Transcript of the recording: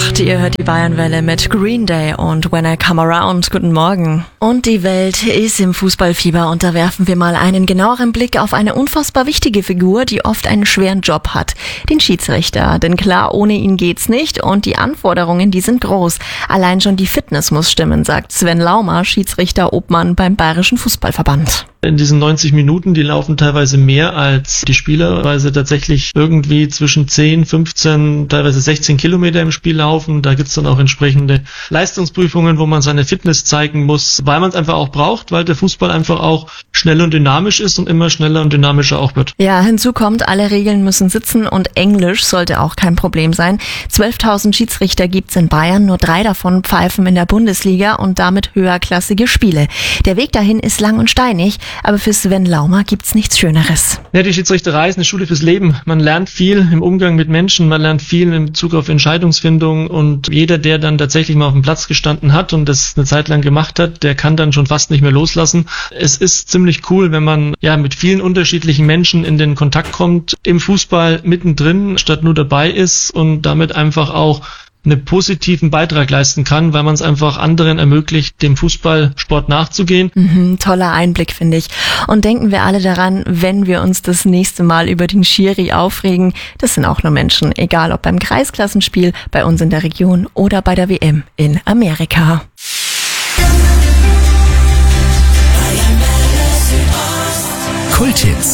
8, ihr hört die Bayernwelle mit Green Day und When I Come Around. Guten Morgen. Und die Welt ist im Fußballfieber und da werfen wir mal einen genaueren Blick auf eine unfassbar wichtige Figur, die oft einen schweren Job hat. Den Schiedsrichter. Denn klar, ohne ihn geht's nicht und die Anforderungen, die sind groß. Allein schon die Fitness muss stimmen, sagt Sven Laumer, Schiedsrichter-Obmann beim Bayerischen Fußballverband. In diesen 90 Minuten, die laufen teilweise mehr als die Spieler, weil sie tatsächlich irgendwie zwischen 10, 15, teilweise 16 Kilometer im Spiel laufen. Da gibt's dann auch entsprechende Leistungsprüfungen, wo man seine Fitness zeigen muss, weil man es einfach auch braucht, weil der Fußball einfach auch schnell und dynamisch ist und immer schneller und dynamischer auch wird. Ja, hinzu kommt, alle Regeln müssen sitzen und Englisch sollte auch kein Problem sein. 12.000 Schiedsrichter gibt's in Bayern, nur 3 davon pfeifen in der Bundesliga und damit höherklassige Spiele. Der Weg dahin ist lang und steinig. Aber für Sven Laumer gibt's nichts Schöneres. Ja, die Schiedsrichterei ist eine Schule fürs Leben. Man lernt viel im Umgang mit Menschen, man lernt viel in Bezug auf Entscheidungsfindung und jeder, der dann tatsächlich mal auf dem Platz gestanden hat und das eine Zeit lang gemacht hat, der kann dann schon fast nicht mehr loslassen. Es ist ziemlich cool, wenn man ja mit vielen unterschiedlichen Menschen in den Kontakt kommt, im Fußball mittendrin statt nur dabei ist und damit einfach auch einen positiven Beitrag leisten kann, weil man es einfach anderen ermöglicht, dem Fußballsport nachzugehen. Toller Einblick, finde ich. Und denken wir alle daran, wenn wir uns das nächste Mal über den Schiri aufregen, das sind auch nur Menschen, egal ob beim Kreisklassenspiel, bei uns in der Region oder bei der WM in Amerika. Kulthits.